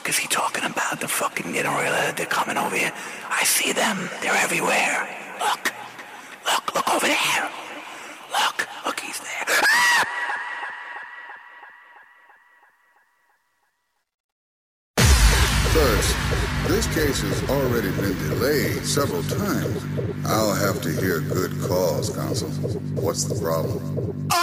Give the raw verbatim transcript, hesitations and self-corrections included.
is he talking about? The fucking, you know, really, they're coming over here. I see them. They're everywhere. Look. Look, look over there. Look, look, he's there. Ah! First, this case has already been delayed several times. I'll have to hear good cause, counsel. What's the problem?